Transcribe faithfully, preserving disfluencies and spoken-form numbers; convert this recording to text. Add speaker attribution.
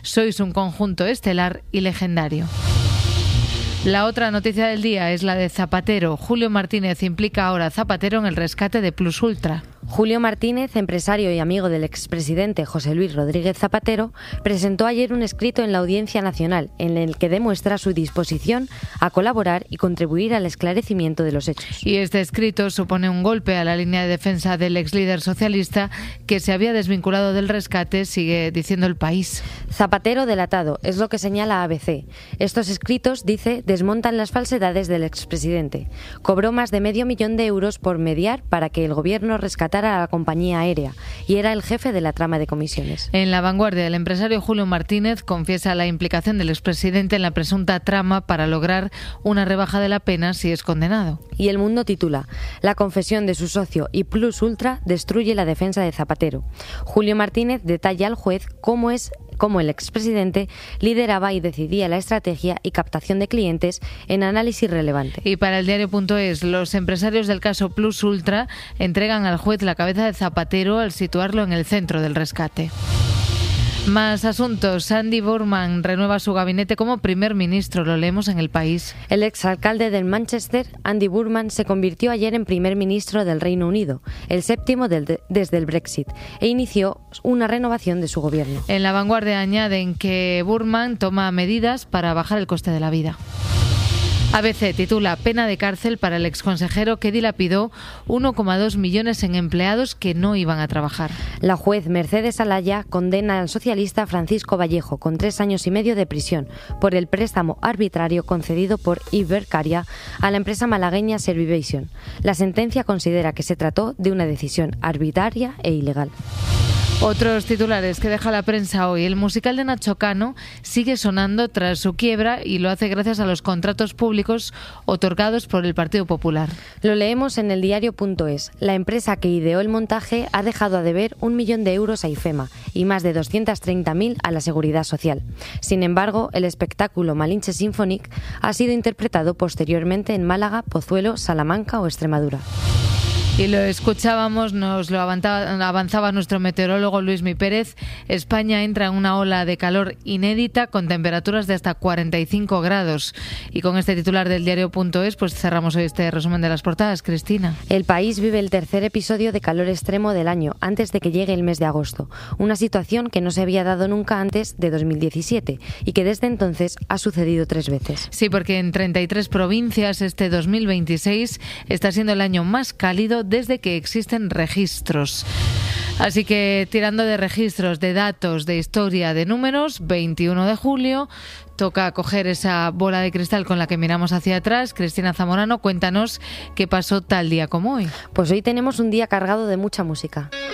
Speaker 1: sois un conjunto estelar y legendario. La otra noticia del día es la de Zapatero. Julio Martínez implica ahora a Zapatero en el rescate de Plus Ultra.
Speaker 2: Julio Martínez, empresario y amigo del expresidente José Luis Rodríguez Zapatero, presentó ayer un escrito en la Audiencia Nacional en el que demuestra su disposición a colaborar y contribuir al esclarecimiento de los hechos.
Speaker 1: Y este escrito supone un golpe a la línea de defensa del ex líder socialista que se había desvinculado del rescate, sigue diciendo El País.
Speaker 2: Zapatero delatado, es lo que señala A B C. Estos escritos, dice, desmontan las falsedades del expresidente. Cobró más de medio millón de euros por mediar para que el gobierno rescatara a la compañía aérea y era el jefe de la trama de comisiones.
Speaker 1: En La Vanguardia, el empresario Julio Martínez confiesa la implicación del expresidente en la presunta trama para lograr una rebaja de la pena si es condenado.
Speaker 2: Y El Mundo titula: La confesión de su socio y Plus Ultra destruye la defensa de Zapatero. Julio Martínez detalla al juez cómo es cómo el expresidente lideraba y decidía la estrategia y captación de clientes en análisis relevante.
Speaker 1: Y para el diario.es, los empresarios del caso Plus Ultra entregan al juez la cabeza de Zapatero al situarlo en el centro del rescate. Más asuntos. Andy Burnham renueva su gabinete como primer ministro. Lo leemos en El País.
Speaker 2: El exalcalde del Manchester, Andy Burnham, se convirtió ayer en primer ministro del Reino Unido, el séptimo del, desde el Brexit, e inició una renovación de su gobierno.
Speaker 1: En La Vanguardia añaden que Burnham toma medidas para bajar el coste de la vida. A B C titula: Pena de cárcel para el exconsejero que dilapidó uno coma dos millones en empleados que no iban a trabajar.
Speaker 2: La juez Mercedes Alaya condena al socialista Francisco Vallejo con tres años y medio de prisión por el préstamo arbitrario concedido por Ibercaria a la empresa malagueña Servivision. La sentencia considera que se trató de una decisión arbitraria e ilegal.
Speaker 1: Otros titulares que deja la prensa hoy. El musical de Nacho Cano sigue sonando tras su quiebra y lo hace gracias a los contratos públicos otorgados por el Partido Popular.
Speaker 2: Lo leemos en el diario.es. La empresa que ideó el montaje ha dejado a deber un millón de euros a IFEMA y más de doscientos treinta mil a la Seguridad Social. Sin embargo, el espectáculo Malinche Symphonic ha sido interpretado posteriormente en Málaga, Pozuelo, Salamanca o Extremadura.
Speaker 1: Y lo escuchábamos, nos lo avanzaba, avanzaba nuestro meteorólogo Luismi Pérez. España entra en una ola de calor inédita con temperaturas de hasta cuarenta y cinco grados. Y con este titular del diario.es, pues cerramos hoy este resumen de las portadas. Cristina.
Speaker 2: El País vive el tercer episodio de calor extremo del año, antes de que llegue el mes de agosto. Una situación que no se había dado nunca antes de dos mil diecisiete y que desde entonces ha sucedido tres veces.
Speaker 1: Sí, porque en treinta y tres provincias este dos mil veintiséis está siendo el año más cálido desde que existen registros. Así que, tirando de registros, de datos, de historia, de números, veintiuno de julio, toca coger esa bola de cristal con la que miramos hacia atrás. Cristina Zamorano, cuéntanos qué pasó tal día como hoy.
Speaker 2: Pues hoy tenemos un día cargado de mucha música.